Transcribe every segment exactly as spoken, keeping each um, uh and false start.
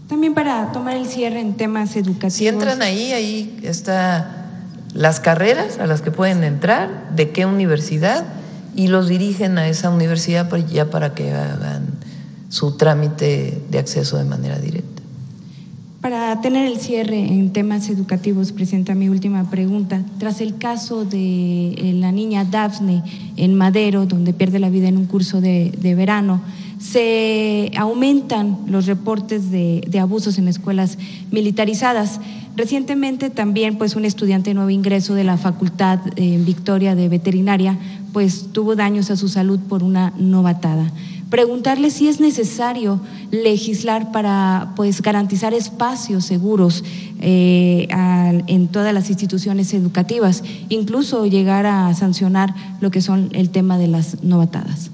También para tomar el cierre en temas educativos. Si entran ahí, ahí está las carreras a las que pueden entrar, de qué universidad, y los dirigen a esa universidad ya para que hagan su trámite de acceso de manera directa. Para tener el cierre en temas educativos, Presidenta, mi última pregunta. Tras el caso de la niña Dafne en Madero, donde pierde la vida en un curso de, de verano, se aumentan los reportes de, de abusos en escuelas militarizadas. Recientemente también, pues, un estudiante de nuevo ingreso de la Facultad en Victoria de Veterinaria, pues, tuvo daños a su salud por una novatada. Preguntarle si es necesario legislar para, pues, garantizar espacios seguros eh, a, en todas las instituciones educativas, incluso llegar a sancionar lo que son el tema de las novatadas.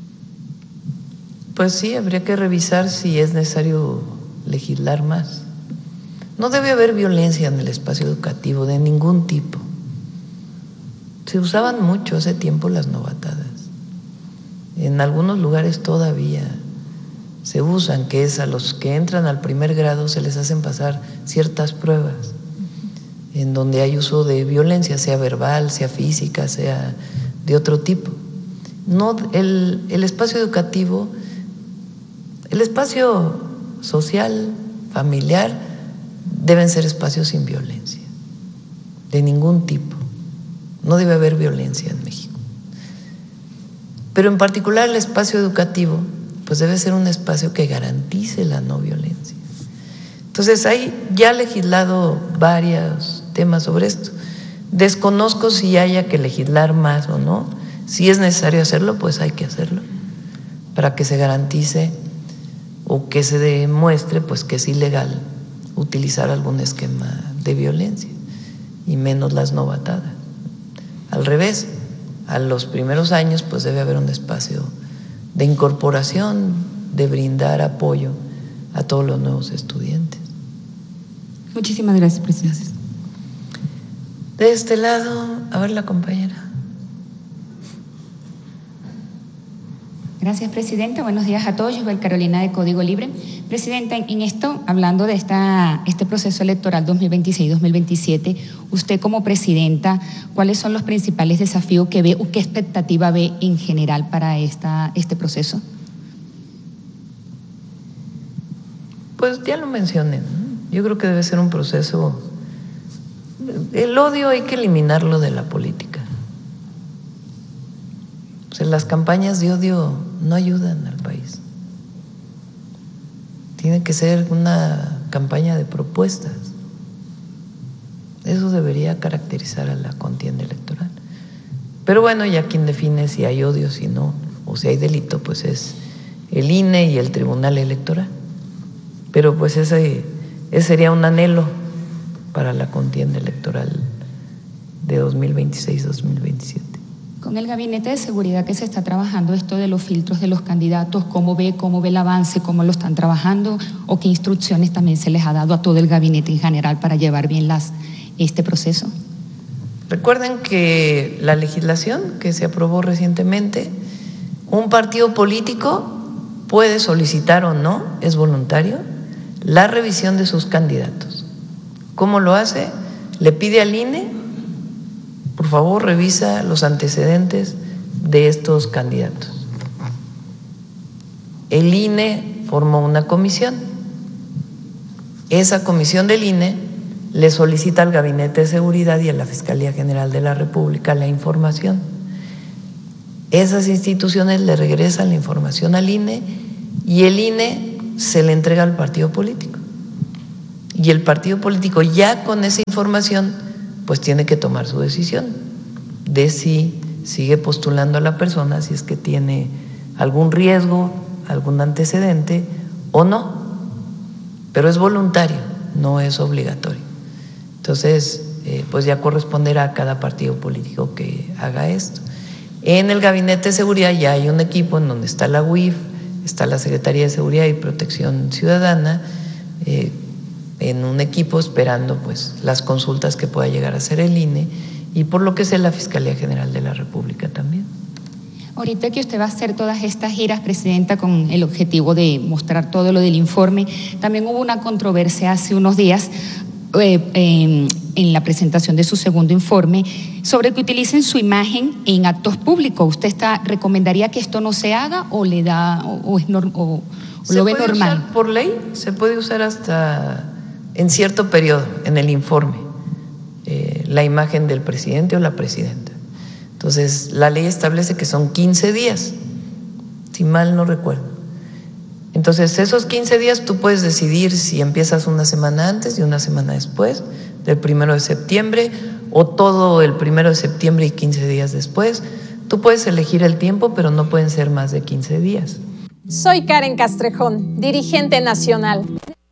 Pues sí, habría que revisar si es necesario legislar más. No debe haber violencia en el espacio educativo de ningún tipo. Se usaban mucho hace tiempo las novatadas. En algunos lugares todavía se usan, que es a los que entran al primer grado se les hacen pasar ciertas pruebas en donde hay uso de violencia, sea verbal, sea física, sea de otro tipo. No, el, el espacio educativo, el espacio social, familiar, deben ser espacios sin violencia, de ningún tipo. No debe haber violencia en México. Pero en particular el espacio educativo, pues debe ser un espacio que garantice la no violencia. Entonces, hay ya legislado varios temas sobre esto. Desconozco si haya que legislar más o no. Si es necesario hacerlo, pues hay que hacerlo, para que se garantice o que se demuestre, pues, que es ilegal utilizar algún esquema de violencia, y menos las novatadas. Al revés, a los primeros años pues debe haber un espacio de incorporación, de brindar apoyo a todos los nuevos estudiantes. Muchísimas gracias, Presidenta. De este lado, a ver la compañera. Gracias, Presidenta. Buenos días a todos. Yo soy Carolina de Código Libre. Presidenta, en esto, hablando de esta, este proceso electoral dos mil veintiséis dos mil veintisiete, usted como Presidenta, ¿cuáles son los principales desafíos que ve o qué expectativa ve en general para esta, este proceso? Pues ya lo mencioné, ¿no? Yo creo que debe ser un proceso… El odio hay que eliminarlo de la política. O sea, las campañas de odio no ayudan al país. Tiene que ser una campaña de propuestas. Eso debería caracterizar a la contienda electoral. Pero bueno, ya quien define si hay odio, si no, o si hay delito, pues es el I N E y el Tribunal Electoral. Pero pues ese, ese sería un anhelo para la contienda electoral de dos mil veintiséis dos mil veintisiete. Con el Gabinete de Seguridad que se está trabajando esto de los filtros de los candidatos, ¿cómo ve, cómo ve el avance, cómo lo están trabajando o qué instrucciones también se les ha dado a todo el gabinete en general para llevar bien las, este proceso? Recuerden que la legislación que se aprobó recientemente, un partido político puede solicitar o no, es voluntario, la revisión de sus candidatos. ¿Cómo lo hace? Le pide al I N E, por favor, revisa los antecedentes de estos candidatos. El I N E formó una comisión. Esa comisión del I N E le solicita al Gabinete de Seguridad y a la Fiscalía General de la República la información. Esas instituciones le regresan la información al I N E y el I N E se le entrega al partido político. Y el partido político ya con esa información pues tiene que tomar su decisión de si sigue postulando a la persona, si es que tiene algún riesgo, algún antecedente o no. Pero es voluntario, no es obligatorio. Entonces, eh, pues ya corresponderá a cada partido político que haga esto. En el Gabinete de Seguridad ya hay un equipo en donde está la U I F, está la Secretaría de Seguridad y Protección Ciudadana, eh, en un equipo esperando pues las consultas que pueda llegar a hacer el I N E y por lo que sé la Fiscalía General de la República también. Ahorita que usted va a hacer todas estas giras, Presidenta, con el objetivo de mostrar todo lo del informe, también hubo una controversia hace unos días eh, eh, en la presentación de su segundo informe sobre que utilicen su imagen en actos públicos. ¿Usted está, recomendaría que esto no se haga o le da o, o, es norm, o, o lo ve normal? Se puede usar por ley, se puede usar hasta en cierto periodo en el informe eh, la imagen del presidente o la presidenta. Entonces, la ley establece que son quince días, si mal no recuerdo. Entonces, esos quince días tú puedes decidir si empiezas una semana antes y una semana después, del primero de septiembre, o todo el primero de septiembre y quince días después. Tú puedes elegir el tiempo, pero no pueden ser más de quince días. Soy Karen Castrejón, dirigente nacional.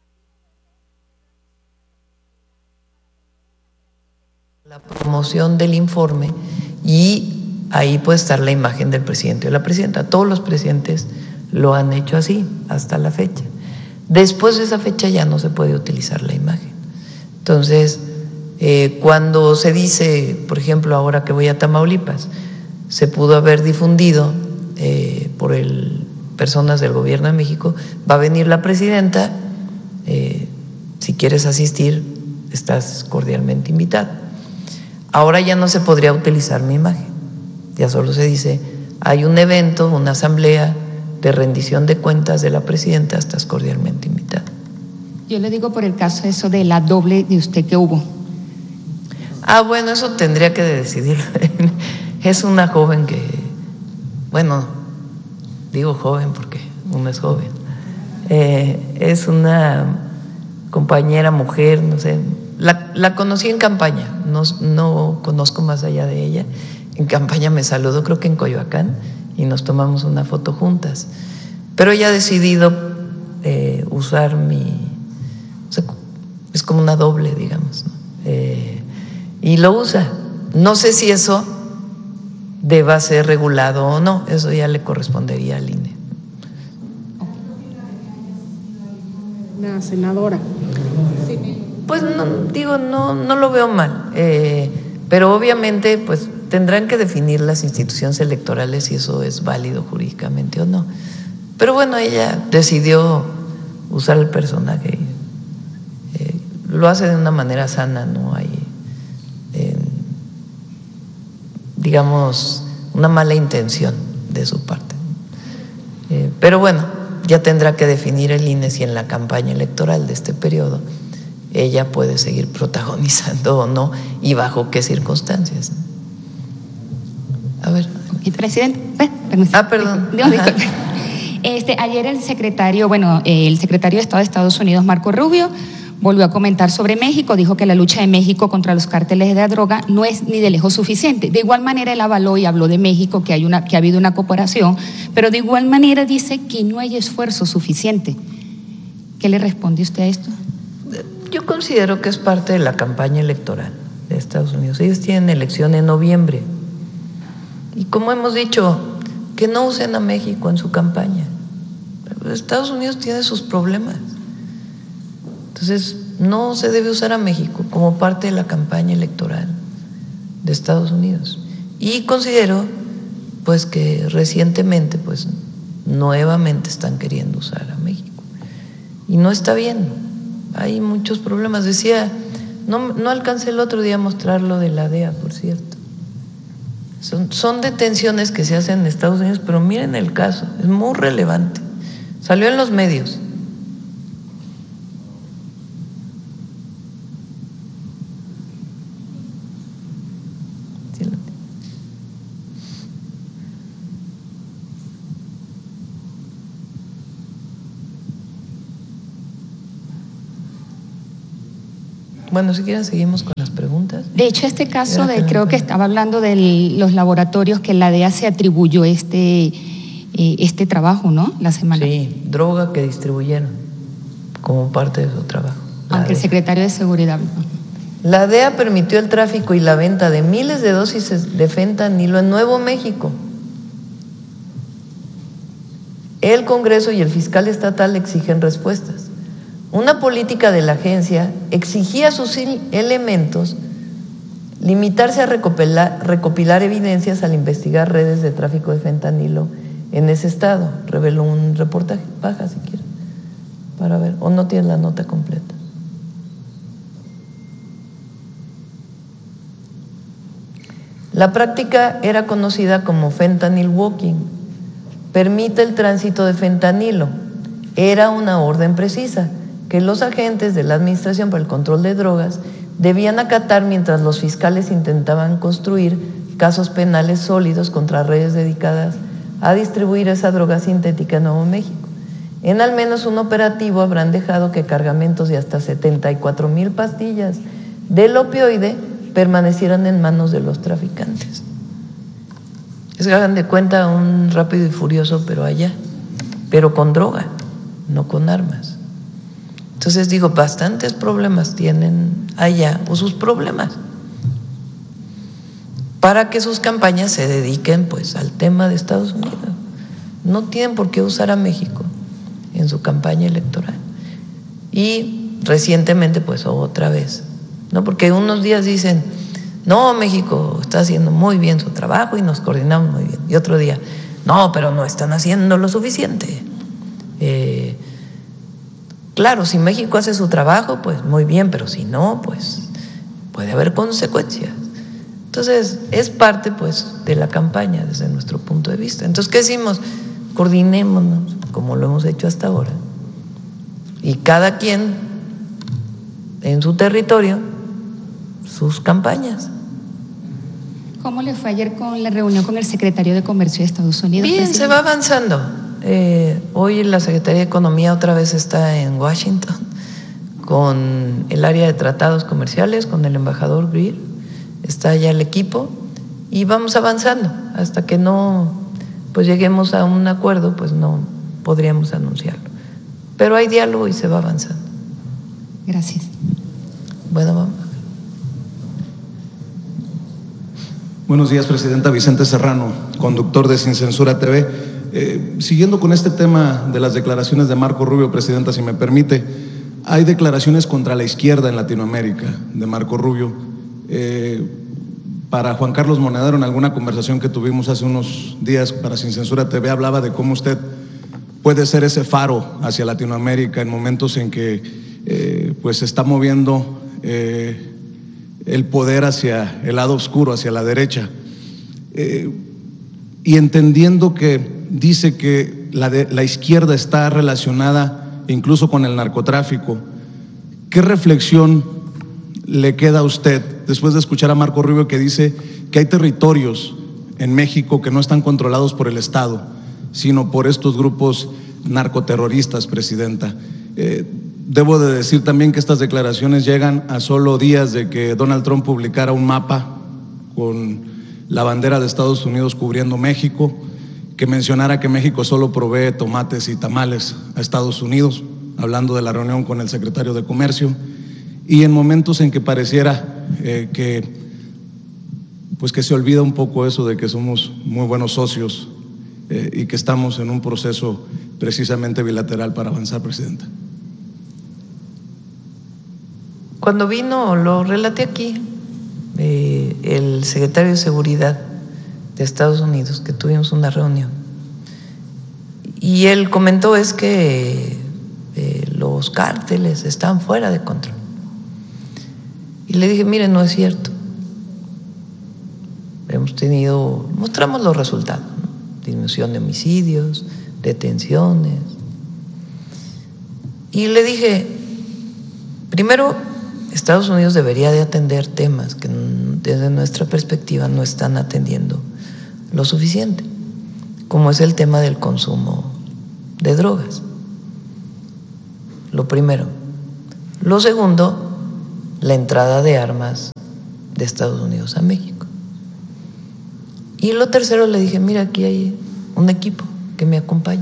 La promoción del informe, y ahí puede estar la imagen del presidente o la presidenta. Todos los presidentes lo han hecho así hasta la fecha. Después de esa fecha ya no se puede utilizar la imagen. Entonces, eh, cuando se dice, por ejemplo, ahora que voy a Tamaulipas, se pudo haber difundido eh, por el, personas del gobierno de México, va a venir la presidenta, eh, si quieres asistir, estás cordialmente invitado. Ahora ya no se podría utilizar mi imagen, ya solo se dice, hay un evento, una asamblea de rendición de cuentas de la presidenta, estás cordialmente invitado. Yo le digo por el caso eso de la doble de usted que hubo. Ah, bueno, eso tendría que decidirlo. Es una joven que, bueno, digo joven porque uno es joven, eh, es una compañera mujer, no sé, la, la conocí en campaña, no, no conozco más allá de ella. En campaña me saludó, creo que en Coyoacán, y nos tomamos una foto juntas. Pero ella ha decidido eh, usar mi, o sea, es como una doble, digamos, ¿no? Eh, y lo usa. No sé si eso deba ser regulado o no, eso ya le correspondería al I N E. Una senadora. Pues no, digo, no, no lo veo mal, eh, pero obviamente pues tendrán que definir las instituciones electorales si eso es válido jurídicamente o no. Pero bueno, ella decidió usar el personaje, eh, lo hace de una manera sana, no hay, eh, digamos, una mala intención de su parte. Eh, pero bueno, ya tendrá que definir el I N E si en la campaña electoral de este periodo ella puede seguir protagonizando o no y bajo qué circunstancias. A ver. ¿Y presidente? Ah, perdón. Dios, este, ayer el secretario, bueno, el secretario de Estado de Estados Unidos, Marco Rubio, volvió a comentar sobre México, dijo que la lucha de México contra los cárteles de la droga no es ni de lejos suficiente. De igual manera él avaló y habló de México, que hay una, que ha habido una cooperación, pero de igual manera dice que no hay esfuerzo suficiente. ¿Qué le responde usted a esto? Yo considero que es parte de la campaña electoral de Estados Unidos. Ellos tienen elección en noviembre. Y como hemos dicho, que no usen a México en su campaña. Estados Unidos tiene sus problemas. Entonces, no se debe usar a México como parte de la campaña electoral de Estados Unidos. Y considero, pues, que recientemente, pues, nuevamente están queriendo usar a México. Y no está bien. Hay muchos problemas. Decía, no, no alcancé el otro día a mostrar lo de la D E A, por cierto. Son, son detenciones que se hacen en Estados Unidos, pero miren el caso, es muy relevante. Salió en los medios. Bueno, si quieren seguimos con las preguntas. De hecho, este caso, de, creo que estaba hablando de los laboratorios que la D E A se atribuyó este, eh, este trabajo, ¿no? La semana. Sí, droga que distribuyeron como parte de su trabajo. Aunque el secretario de Seguridad. La D E A permitió el tráfico y la venta de miles de dosis de fentanilo en Nuevo México. El Congreso y el fiscal estatal exigen respuestas. Una política de la agencia exigía a sus elementos limitarse a recopilar, recopilar evidencias al investigar redes de tráfico de fentanilo en ese estado. Reveló un reportaje, baja si quieres, para ver, o no tienes la nota completa. La práctica era conocida como fentanyl walking, permite el tránsito de fentanilo. Era una orden precisa que los agentes de la Administración para el Control de Drogas debían acatar mientras los fiscales intentaban construir casos penales sólidos contra redes dedicadas a distribuir esa droga sintética en Nuevo México. En al menos un operativo habrán dejado que cargamentos de hasta setenta y cuatro mil pastillas del opioide permanecieran en manos de los traficantes. Es que hagan de cuenta un Rápido y Furioso, pero allá, pero con droga, no con armas. Entonces digo, bastantes problemas tienen allá, o sus problemas, para que sus campañas se dediquen pues al tema de Estados Unidos. No tienen por qué usar a México en su campaña electoral. Y recientemente pues otra vez, ¿no? Porque unos días dicen, no, México está haciendo muy bien su trabajo y nos coordinamos muy bien. Y otro día, no, pero no están haciendo lo suficiente. Eh, claro, si México hace su trabajo, pues muy bien, pero si no, pues puede haber consecuencias. Entonces, es parte pues de la campaña desde nuestro punto de vista. Entonces, ¿qué decimos? Coordinémonos, como lo hemos hecho hasta ahora. Y cada quien en su territorio, sus campañas. ¿Cómo le fue ayer con la reunión con el secretario de Comercio de Estados Unidos? Bien, presidente? se va avanzando. Eh, hoy la Secretaría de Economía otra vez está en Washington con el área de tratados comerciales, con el embajador Greer. Está ya el equipo y vamos avanzando. Hasta que no pues lleguemos a un acuerdo, pues no podríamos anunciarlo. Pero hay diálogo y se va avanzando. Gracias. Bueno, vamos. Buenos días, Presidenta. Vicente Serrano, conductor de Sin Censura T V. Eh, siguiendo con este tema de las declaraciones de Marco Rubio, Presidenta, si me permite, hay declaraciones contra la izquierda en Latinoamérica de Marco Rubio. Eh, para Juan Carlos Monedero, en alguna conversación que tuvimos hace unos días para Sin Censura T V, hablaba de cómo usted puede ser ese faro hacia Latinoamérica en momentos en que eh, pues se está moviendo eh, el poder hacia el lado oscuro, hacia la derecha. Eh, y entendiendo que dice que la, de, la izquierda está relacionada incluso con el narcotráfico, ¿qué reflexión le queda a usted después de escuchar a Marco Rubio que dice que hay territorios en México que no están controlados por el Estado, sino por estos grupos narcoterroristas, Presidenta? Eh, debo de decir también que estas declaraciones llegan a solo días de que Donald Trump publicara un mapa con la bandera de Estados Unidos cubriendo México, que mencionara que México solo provee tomates y tamales a Estados Unidos, hablando de la reunión con el secretario de Comercio, y en momentos en que pareciera eh, que, pues que se olvida un poco eso de que somos muy buenos socios eh, y que estamos en un proceso precisamente bilateral para avanzar, Presidenta. Cuando vino, lo relaté aquí, eh, el secretario de Seguridad de Estados Unidos, que tuvimos una reunión, y él comentó es que eh, los cárteles están fuera de control. Y le dije, mire, no es cierto. Hemos tenido, mostramos los resultados, ¿no? Disminución de homicidios, detenciones. Y le dije, primero, Estados Unidos debería de atender temas que desde nuestra perspectiva no están atendiendo lo suficiente, como es el tema del consumo de drogas. Lo primero. Lo segundo, la entrada de armas de Estados Unidos a México. Y lo tercero, le dije, mira, aquí hay un equipo que me acompaña.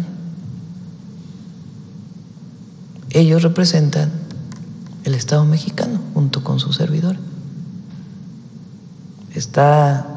Ellos representan el Estado mexicano junto con su servidor. Está